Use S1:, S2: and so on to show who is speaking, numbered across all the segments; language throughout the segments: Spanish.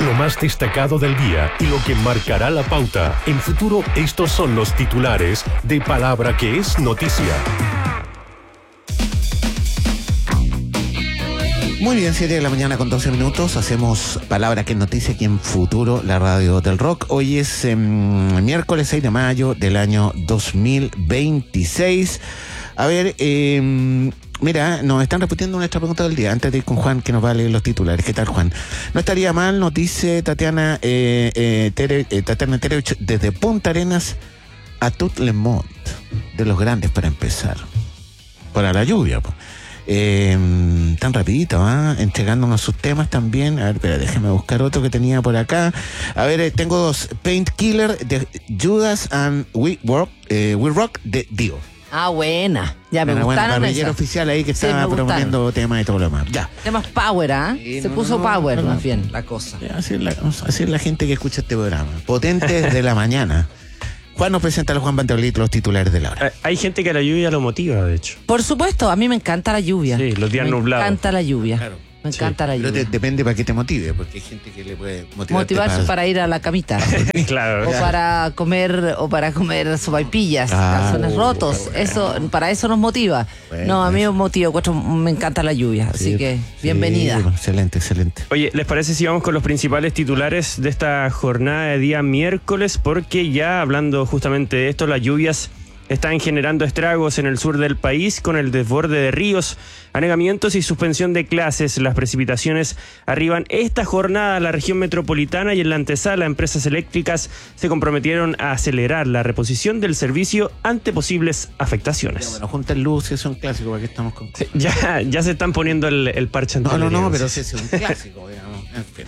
S1: Lo más destacado del día y lo que marcará la pauta. En Futuro, estos son los titulares de Palabra que es noticia.
S2: Muy bien, 7 de la mañana con 12 minutos. Hacemos Palabra que es noticia aquí en Futuro, la radio del rock. Hoy es miércoles 6 de mayo del año 2026. A ver, mira, nos están repitiendo nuestra pregunta del día. Antes de ir con Juan, que nos va a leer los titulares. ¿Qué tal, Juan? No estaría mal, nos dice Tatiana Terevich, desde Punta Arenas a Tutlemont, de los grandes para empezar. Para la lluvia, pues. Tan rapidito, entregándonos sus temas también. A ver, espera, déjeme buscar otro que tenía por acá. A ver, tengo dos. Painkiller de Judas and We Rock de Dio.
S3: Ah, buena. Ya me
S2: gustaron.
S3: gustaron
S2: La oficial ahí que estaba promoviendo temas y todo lo demás. Ya.
S3: Temas power, Se puso power, más bien, la cosa.
S2: Así es la gente que escucha este programa. Potentes de la mañana. Juan nos presenta a Juan Banteolito los titulares de la hora.
S4: Hay gente que a la lluvia lo motiva, de hecho.
S3: Por supuesto, a mí me encanta la lluvia.
S4: Sí, los días nublados.
S3: Me encanta la lluvia.
S2: Claro.
S3: Me encanta la lluvia.
S2: Pero depende para qué te motive, porque hay gente que le puede
S3: motivarse para ir a la camita.
S4: Claro.
S3: O para comer sopaipillas, calzones rotos. Para eso nos motiva. Bueno, a mí me motiva, me encanta la lluvia, así que bienvenida.
S2: Excelente.
S4: Oye, ¿les parece si vamos con los principales titulares de esta jornada de día miércoles? Porque ya hablando justamente de esto, las lluvias están generando estragos en el sur del país con el desborde de ríos, anegamientos y suspensión de clases. Las precipitaciones arriban esta jornada a la región metropolitana y en la antesala empresas eléctricas se comprometieron a acelerar la reposición del servicio ante posibles afectaciones.
S2: Bueno, juntan luces, es un clásico, ¿para qué estamos con cosas?
S4: Ya se están poniendo el parche anterior.
S2: No, pero ese es un clásico, digamos. En fin.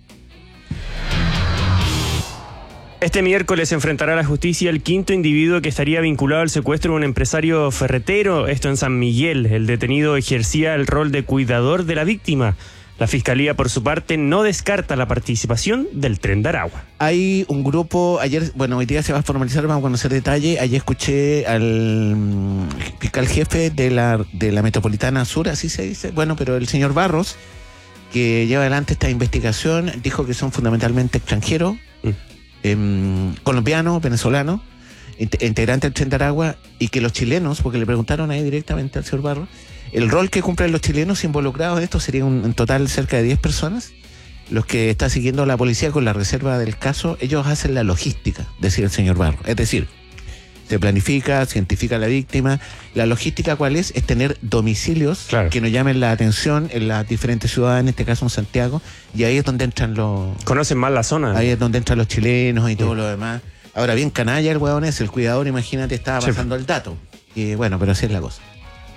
S4: Este miércoles se enfrentará a la justicia el quinto individuo que estaría vinculado al secuestro de un empresario ferretero, esto en San Miguel. El detenido ejercía el rol de cuidador de la víctima. La Fiscalía, por su parte, no descarta la participación del Tren de Aragua.
S2: Hay un grupo, hoy día se va a formalizar, vamos a conocer detalle. Ayer escuché al fiscal jefe de la Metropolitana Sur, así se dice, pero el señor Barros, que lleva adelante esta investigación, dijo que son fundamentalmente extranjeros, colombianos, venezolanos, integrantes del Tren de Aragua, y que los chilenos, porque le preguntaron ahí directamente al señor Barros, el rol que cumplen los chilenos involucrados en esto serían en total cerca de 10 personas. Los que está siguiendo la policía con la reserva del caso, ellos hacen la logística, decía el señor Barros. Es decir, se planifica, se identifica a la víctima. La logística, ¿cuál es? Es tener domicilios que nos llamen la atención en las diferentes ciudades, en este caso en Santiago, y ahí es donde entran los...
S4: Conocen más la zona.
S2: Ahí es donde entran los chilenos y todo lo demás. Ahora bien, canalla el huevón es, el cuidador, imagínate, estaba pasando el dato. Y pero así es la cosa.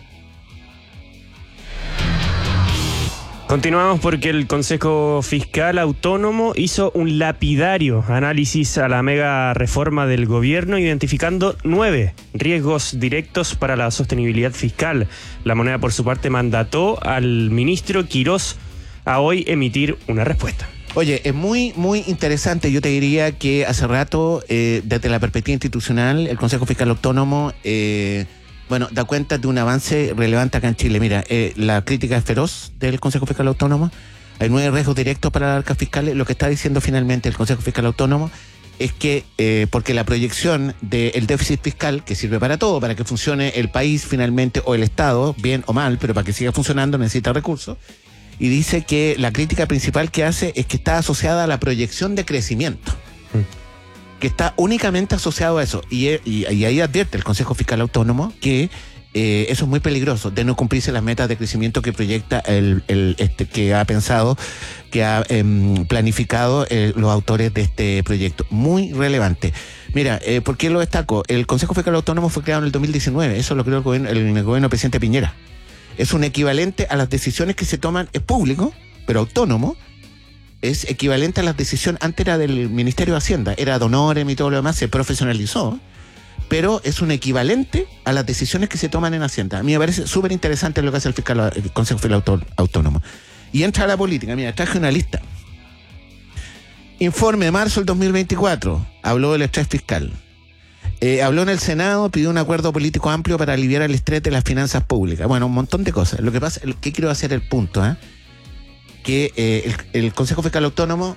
S4: Continuamos porque el Consejo Fiscal Autónomo hizo un lapidario análisis a la mega reforma del gobierno, identificando 9 riesgos directos para la sostenibilidad fiscal. La Moneda, por su parte, mandató al ministro Quirós a hoy emitir una respuesta.
S2: Oye, es muy, muy interesante. Yo te diría que hace rato, desde la perspectiva institucional, el Consejo Fiscal Autónomo... da cuenta de un avance relevante acá en Chile. Mira, la crítica es feroz del Consejo Fiscal Autónomo. Hay 9 riesgos directos para las arcas fiscales. Lo que está diciendo finalmente el Consejo Fiscal Autónomo es que, porque la proyección del déficit fiscal, que sirve para todo, para que funcione el país finalmente, o el Estado, bien o mal, pero para que siga funcionando necesita recursos, y dice que la crítica principal que hace es que está asociada a la proyección de crecimiento. Que está únicamente asociado a eso. Y ahí advierte el Consejo Fiscal Autónomo que eso es muy peligroso, de no cumplirse las metas de crecimiento que proyecta que ha pensado, que ha planificado los autores de este proyecto. Muy relevante. Mira, ¿por qué lo destaco? El Consejo Fiscal Autónomo fue creado en el 2019, eso lo creó el gobierno del presidente Piñera. Es un equivalente a las decisiones que se toman, es público, pero autónomo. Es equivalente a las decisiones, antes era del Ministerio de Hacienda, era de honorem y todo lo demás, se profesionalizó, pero es un equivalente a las decisiones que se toman en Hacienda. A mí me parece súper interesante lo que hace el Consejo Fiscal Autónomo. Y entra a la política, mira, traje una lista. Informe de marzo del 2024, habló del estrés fiscal. Habló en el Senado, pidió un acuerdo político amplio para aliviar el estrés de las finanzas públicas. Bueno, un montón de cosas. Lo que pasa, que quiero hacer el punto, que el Consejo Fiscal Autónomo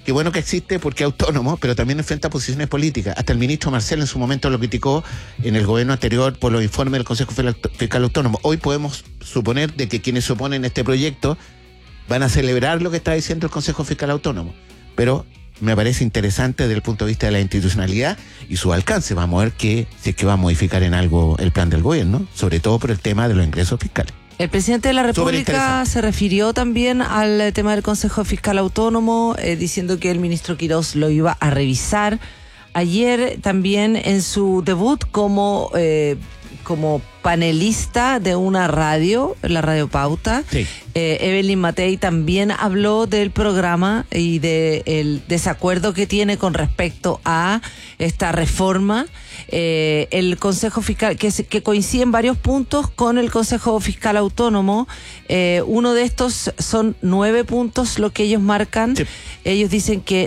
S2: qué bueno que existe porque es autónomo, pero también enfrenta posiciones políticas. Hasta el ministro Marcel en su momento lo criticó en el gobierno anterior por los informes del Consejo Fiscal Autónomo. Hoy podemos suponer de que quienes se oponen a este proyecto van a celebrar lo que está diciendo el Consejo Fiscal Autónomo. Pero me parece interesante desde el punto de vista de la institucionalidad y su alcance. Vamos a ver si es que va a modificar en algo el plan del gobierno, sobre todo por el tema de los ingresos fiscales.
S3: El presidente de la República se refirió también al tema del Consejo Fiscal Autónomo, diciendo que el ministro Quirós lo iba a revisar. Ayer también en su debut como panelista de una radio, la Radio Pauta, sí. Evelyn Matei también habló del programa y del desacuerdo que tiene con respecto a esta reforma. El Consejo Fiscal, que coincide en varios puntos con el Consejo Fiscal Autónomo. Uno de estos son 9 puntos lo que ellos marcan. Sí. Ellos dicen que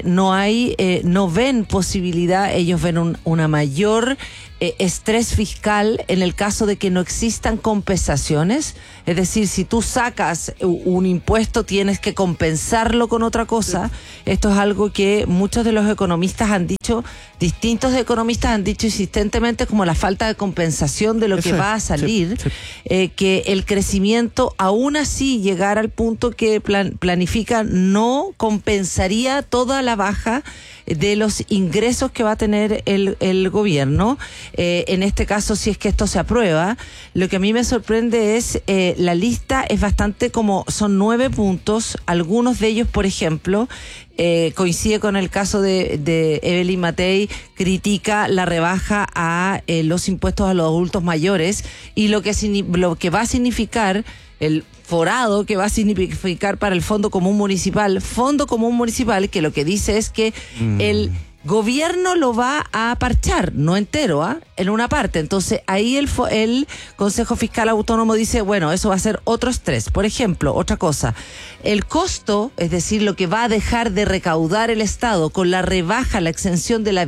S3: no ven posibilidad, ellos ven una mayor estrés fiscal en el caso de que no existan compensaciones. Es decir, si tú sacas un impuesto tienes que compensarlo con otra cosa. Esto es algo que muchos de los economistas han dicho, distintos economistas han dicho insistentemente, como la falta de compensación de lo que va a salir, que el crecimiento aún así llegar al punto que planifica no compensaría toda la baja de los ingresos que va a tener el gobierno. En este caso, si es que esto se aprueba, lo que a mí me sorprende es la lista es bastante son 9 puntos, algunos de ellos, por ejemplo, coincide con el caso de Evelyn Matei, critica la rebaja a los impuestos a los adultos mayores y lo que va a significar el forado que va a significar para el Fondo Común Municipal, que lo que dice es que el gobierno lo va a parchar, no entero, en una parte. Entonces ahí el Consejo Fiscal Autónomo dice, bueno, eso va a ser otros 3. Por ejemplo, otra cosa, el costo, es decir, lo que va a dejar de recaudar el Estado con la rebaja, la exención de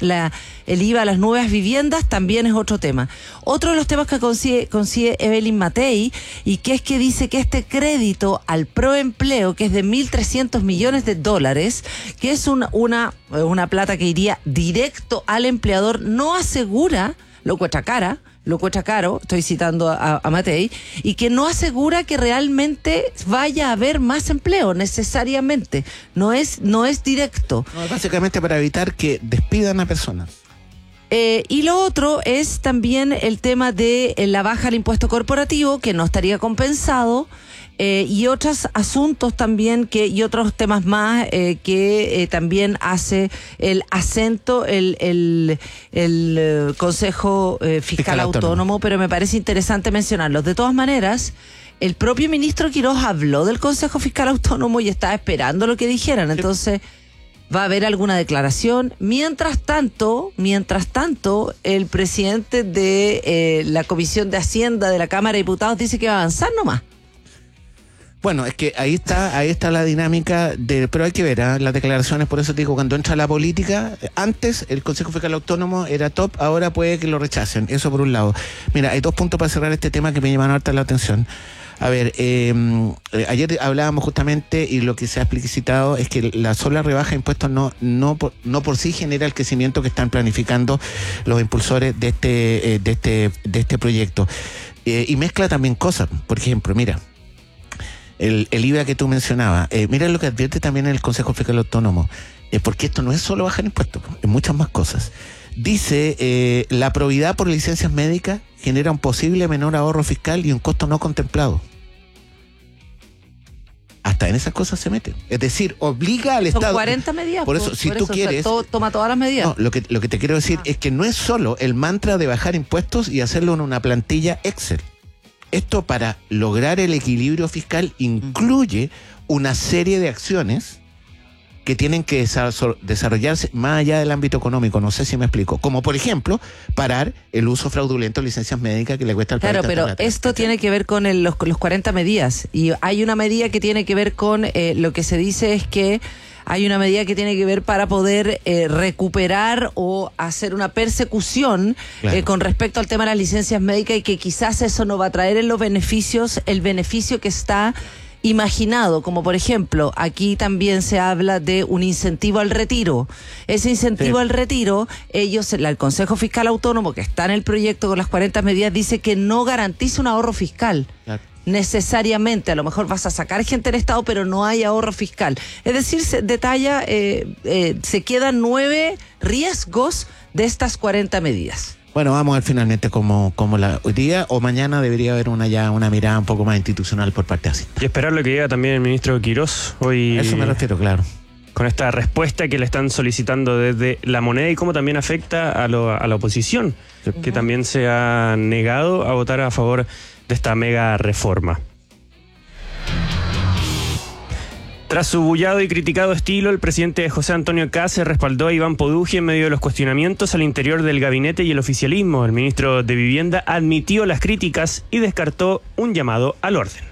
S3: el IVA a las nuevas viviendas, también es otro tema. Otro de los temas que consigue Evelyn Matei, y que es que dice que este crédito al proempleo, que es de $1.300 millones, que es una plata que iría directo al empleador, no asegura, lo cuesta caro, estoy citando a Matei, y que no asegura que realmente vaya a haber más empleo necesariamente, no es directo.
S2: No, básicamente para evitar que despidan a personas.
S3: Y lo otro es también el tema de la baja al impuesto corporativo, que no estaría compensado, y otros asuntos también y otros temas más que también hace el acento el Consejo Fiscal Autónomo, pero me parece interesante mencionarlos. De todas maneras, el propio ministro Quirós habló del Consejo Fiscal Autónomo y estaba esperando lo que dijeran, entonces va a haber alguna declaración. Mientras tanto, el presidente de la Comisión de Hacienda de la Cámara de Diputados dice que va a avanzar nomás.
S2: Bueno, es que ahí está la dinámica pero hay que ver las declaraciones. Por eso te digo, cuando entra la política, antes el Consejo Fiscal Autónomo era top, ahora puede que lo rechacen. Eso por un lado. Mira, hay 2 puntos para cerrar este tema que me llaman harta la atención. A ver, ayer hablábamos justamente, y lo que se ha explicitado es que la sola rebaja de impuestos no por sí genera el crecimiento que están planificando los impulsores de este proyecto. Y mezcla también cosas. Por ejemplo, mira, el IVA que tú mencionabas, mira lo que advierte también el Consejo Fiscal Autónomo, porque esto no es solo bajar impuestos, es muchas más cosas. Dice, la probidad por licencias médicas genera un posible menor ahorro fiscal y un costo no contemplado. Hasta en esas cosas se mete. Es decir, obliga al Estado.
S3: Son 40 medidas.
S2: Por eso, si tú quieres...
S3: toma todas las medidas.
S2: No, lo que te quiero decir es que no es solo el mantra de bajar impuestos y hacerlo en una plantilla Excel. Esto, para lograr el equilibrio fiscal, incluye una serie de acciones que tienen que desarrollarse más allá del ámbito económico. No sé si me explico. Como, por ejemplo, parar el uso fraudulento de licencias médicas que le cuesta al país.
S3: Claro, pero esto tiene que ver con los 40 medidas. Y hay una medida que tiene que ver con lo que se dice es que hay una medida que tiene que ver para poder recuperar o hacer una persecución, claro, con respecto al tema de las licencias médicas, y que quizás eso no va a traer en los beneficios el beneficio que está imaginado, como por ejemplo, aquí también se habla de un incentivo al retiro. Ese incentivo al retiro, el Consejo Fiscal Autónomo, que está en el proyecto con las 40 medidas, dice que no garantiza un ahorro fiscal. Claro. Necesariamente, a lo mejor vas a sacar gente del Estado, pero no hay ahorro fiscal. Es decir, se detalla, se quedan 9 riesgos de estas 40 medidas.
S2: Bueno, vamos a ver finalmente cómo hoy día o mañana debería haber una mirada un poco más institucional por parte de Hacienda.
S4: Y esperar lo que diga también el ministro Quirós hoy.
S2: A eso me refiero, claro.
S4: Con esta respuesta que le están solicitando desde La Moneda y cómo también afecta a la oposición, que también se ha negado a votar a favor de esta mega reforma. Tras su bullado y criticado estilo, el presidente José Antonio Kast respaldó a Iván Poduggi en medio de los cuestionamientos al interior del gabinete y el oficialismo. El ministro de Vivienda admitió las críticas y descartó un llamado al orden.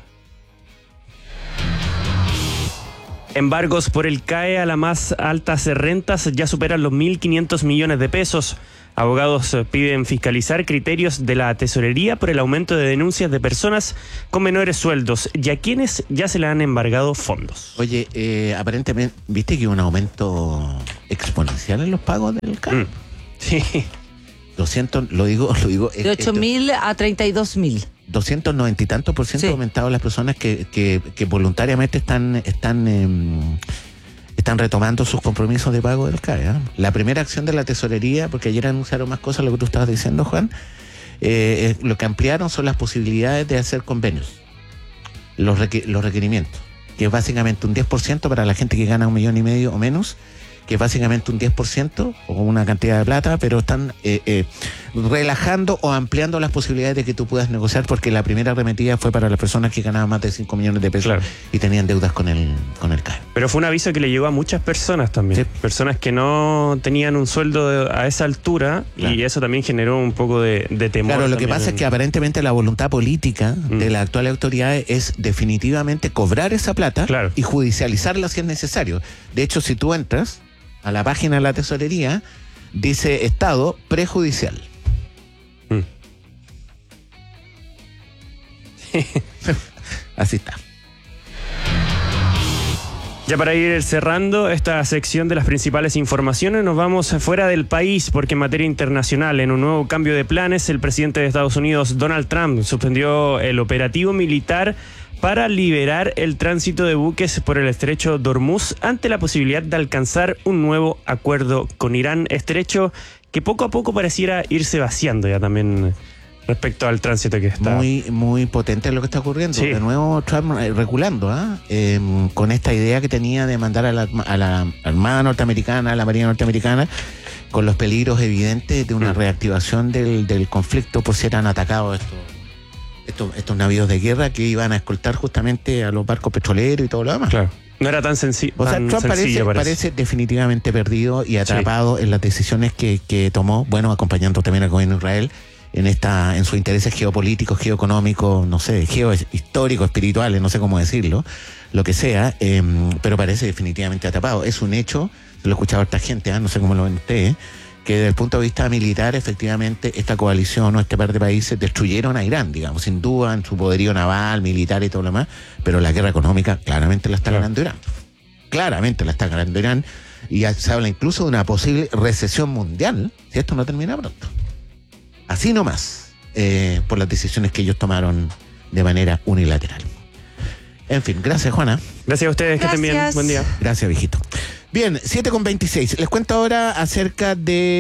S4: Embargos por el CAE a las más altas rentas ya superan los 1.500 millones de pesos. Abogados piden fiscalizar criterios de la tesorería por el aumento de denuncias de personas con menores sueldos y a quienes ya se le han embargado fondos.
S2: Oye, aparentemente, ¿viste que hubo un aumento exponencial en los pagos del CAE?
S4: Sí.
S2: 200, lo digo.
S3: De 8.000 a 32.000.
S2: 290 y tantos % sí. Ha aumentado las personas que voluntariamente están retomando sus compromisos de pago del CAE. La primera acción de la tesorería, porque ayer anunciaron más cosas, lo que tú estabas diciendo, Juan, lo que ampliaron son las posibilidades de hacer convenios, los requerimientos, que es básicamente un 10% para la gente que gana 1,5 millones o menos, que es básicamente un 10% o una cantidad de plata, pero están relajando o ampliando las posibilidades de que tú puedas negociar, porque la primera arremetida fue para las personas que ganaban más de 5 millones de pesos, claro, y tenían deudas con el CAE.
S4: Pero fue un aviso que le llegó a muchas personas también, sí. Personas que no tenían un sueldo a esa altura, claro, y eso también generó un poco de temor.
S2: Claro, lo que pasa es que aparentemente la voluntad política de las actuales autoridades es definitivamente cobrar esa plata, claro, y judicializarla si es necesario. De hecho, si tú entras a la página de la tesorería, dice estado prejudicial. Así está.
S4: Ya para ir cerrando esta sección de las principales informaciones, nos vamos fuera del país, porque en materia internacional, en un nuevo cambio de planes, el presidente de Estados Unidos, Donald Trump, suspendió el operativo militar para liberar el tránsito de buques por el estrecho de Hormuz ante la posibilidad de alcanzar un nuevo acuerdo con Irán, estrecho que poco a poco pareciera irse vaciando ya también respecto al tránsito que está.
S2: Muy potente lo que está ocurriendo. Sí. De nuevo Trump reculando, con esta idea que tenía de mandar a la Armada norteamericana, a la Marina norteamericana, con los peligros evidentes de una reactivación del conflicto por si eran atacados estos navíos de guerra que iban a escoltar justamente a los barcos petroleros y todo lo demás.
S4: Claro. No era tan sencillo.
S2: O sea, Trump parece definitivamente perdido y atrapado, sí, en las decisiones que tomó, bueno, acompañando también al gobierno de Israel en sus intereses geopolíticos, geoeconómicos, no sé, geohistóricos, espirituales, no sé cómo decirlo, lo que sea, pero parece definitivamente atrapado. Es un hecho, lo he escuchado a esta gente, no sé cómo lo ven ustedes, que desde el punto de vista militar, efectivamente, esta coalición o este par de países destruyeron a Irán, digamos, sin duda, en su poderío naval, militar y todo lo demás, pero la guerra económica claramente la está ganando Irán. Claramente la está ganando Irán, y se habla incluso de una posible recesión mundial si esto no termina pronto. Así nomás, por las decisiones que ellos tomaron de manera unilateral. En fin, gracias, Juana.
S4: Gracias a ustedes,
S3: gracias.
S4: Que estén bien. Buen día.
S2: Gracias, viejito. Bien, 7:26. Les cuento ahora acerca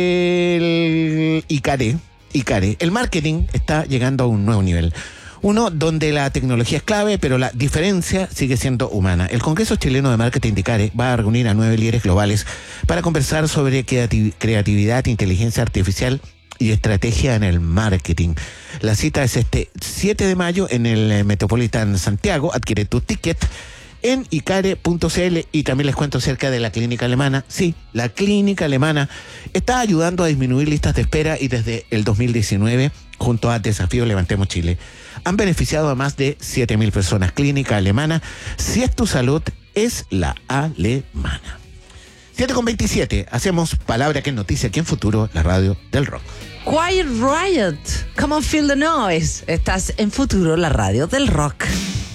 S2: del ICARE. El marketing está llegando a un nuevo nivel. Uno donde la tecnología es clave, pero la diferencia sigue siendo humana. El Congreso Chileno de Marketing de ICARE va a reunir a 9 líderes globales para conversar sobre creatividad, inteligencia artificial y estrategia en el marketing. La cita es este 7 de mayo en el Metropolitan Santiago. Adquiere tu ticket en icare.cl. Y también les cuento acerca de la clínica alemana. Sí, la clínica alemana está ayudando a disminuir listas de espera y desde el 2019, junto a Desafío Levantemos Chile, han beneficiado a más de 7.000 personas. Clínica alemana, si es tu salud, es la alemana. 7:27, hacemos Palabra que es Noticia aquí en Futuro, la radio del rock.
S3: Quiet Riot, come on, feel the noise. Estás en Futuro, la radio del rock.